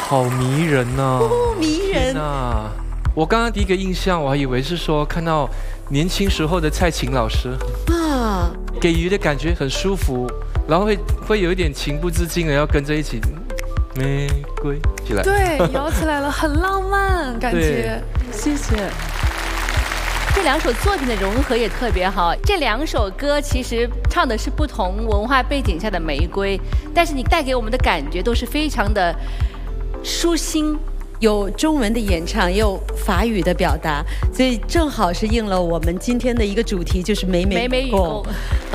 好迷人呐、 迷人呐！我刚刚第一个印象，我还以为是说看到年轻时候的蔡琴老师啊， 给予的感觉很舒服，然后会有一点情不自禁的要跟着一起玫瑰起来。 对，摇起来了，很浪漫感觉。谢谢。 这两首作品的融合也特别好。这两首歌其实唱的是不同文化背景下的玫瑰，但是你带给我们的感觉都是非常的舒心。 有中文的演唱，也有法语的表达，所以正好是应了我们今天的一个主题，就是美美与共。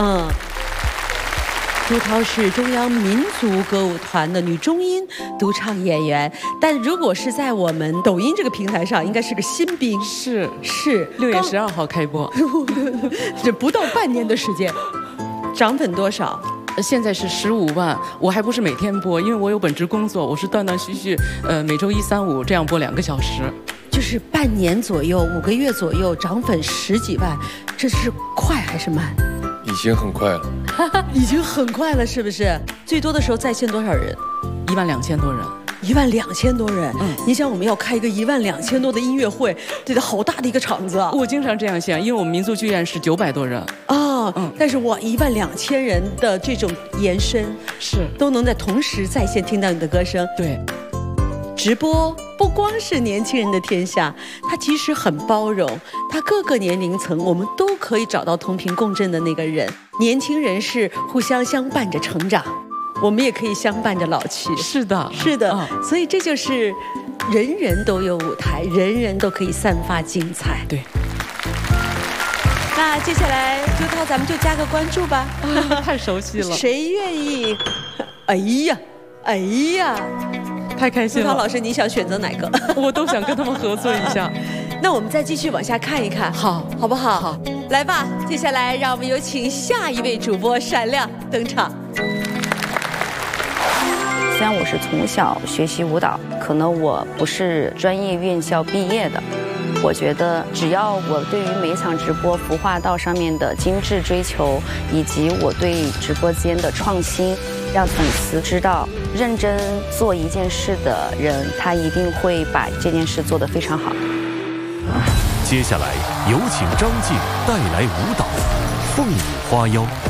朱涛是中央民族歌舞团的女中音独唱演员，但如果是在我们抖音这个平台上，应该是个新兵。是 6月12号开播， 这不到半年的时间，涨粉多少？ 现在是15万，我还不是每天播，因为我有本职工作，我是断断续续，每周1、3、5这样播2个小时。 就是半年左右，5个月左右，涨粉10几万，这是快还是慢？ 已经很快了， 已经很快了，是不是？最多的时候在线多少人 ？12000多人。 12000多人，你想我们要开一个12000多的音乐会，得好大的一个场子啊！ 我经常这样想，因为我们民族剧院是900多人啊，但是哇12000人的这种延伸是都能在同时在线听到你的歌声。 对， 直播不光是年轻人的天下，它其实很包容，它各个年龄层我们都可以找到同频共振的那个人。年轻人是互相相伴着成长，我们也可以相伴着老去。 是的， 是的，所以这就是人人都有舞台，人人都可以散发精彩。 对。 那接下来朱涛，咱们就加个关注吧。 太熟悉了。 谁愿意？哎呀，哎呀， 太开心了。 朱涛老师，你想选择哪个？ 我都想跟他们合作一下。 那我们再继续往下看一看，好不好？好，来吧。接下来让我们有请下一位主播闪亮登场。 虽然我是从小学习舞蹈，可能我不是专业院校毕业的，我觉得只要我对于每场直播服化道上面的精致追求，以及我对直播间的创新，让粉丝知道，认真做一件事的人，他一定会把这件事做得非常好。 接下来有请张晋带来舞蹈《凤舞花妖》。